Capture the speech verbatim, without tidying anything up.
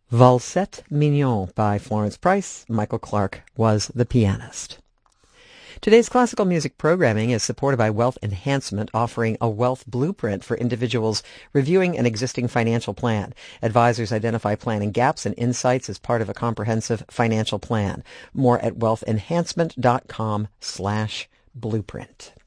Valsette Mignon by Florence Price. Michael Clark was the pianist. Today's classical music programming is supported by Wealth Enhancement, offering a wealth blueprint for individuals reviewing an existing financial plan. Advisors identify planning gaps and insights as part of a comprehensive financial plan. More at wealth enhancement dot com slash blueprint.